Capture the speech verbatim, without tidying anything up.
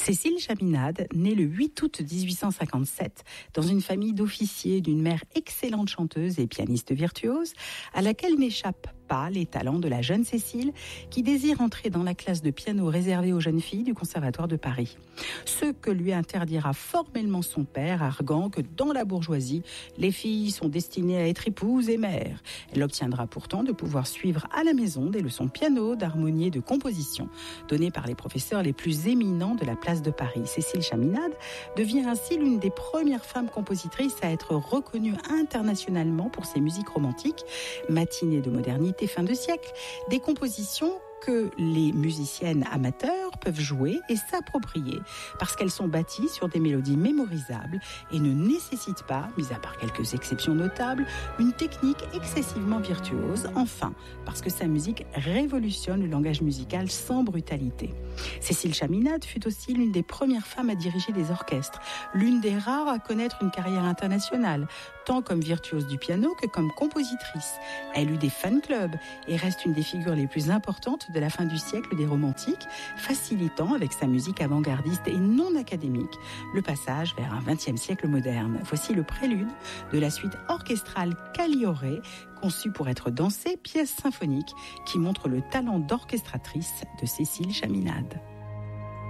Cécile Chaminade, née le huit août dix-huit cent cinquante-sept dans une famille d'officiers d'une mère excellente chanteuse et pianiste virtuose, à laquelle n'échappent pas les talents de la jeune Cécile qui désire entrer dans la classe de piano réservée aux jeunes filles du Conservatoire de Paris. Ce que lui interdira formellement son père, arguant que dans la bourgeoisie, les filles sont destinées à être épouses et mères. Elle obtiendra pourtant de pouvoir suivre à la maison des leçons de piano, d'harmonie et de composition, données par les professeurs les plus éminents de la place de Paris. Cécile Chaminade devient ainsi l'une des premières femmes compositrices à être reconnue internationalement pour ses musiques romantiques, matinées de modernité, fin de siècle, des compositions que les musiciennes amateurs peuvent jouer et s'approprier parce qu'elles sont bâties sur des mélodies mémorisables et ne nécessitent pas, mis à part quelques exceptions notables, une technique excessivement virtuose. Enfin, parce que sa musique révolutionne le langage musical sans brutalité. Cécile Chaminade fut aussi l'une des premières femmes à diriger des orchestres, l'une des rares à connaître une carrière internationale, tant comme virtuose du piano que comme compositrice. Elle eut des fan-clubs et reste une des figures les plus importantes de la fin du siècle des romantiques, facilitant avec sa musique avant-gardiste et non académique le passage vers un vingtième siècle moderne. Voici le prélude de la suite orchestrale Caglioré, conçue pour être dansée, pièce symphonique qui montre le talent d'orchestratrice de Cécile Chaminade.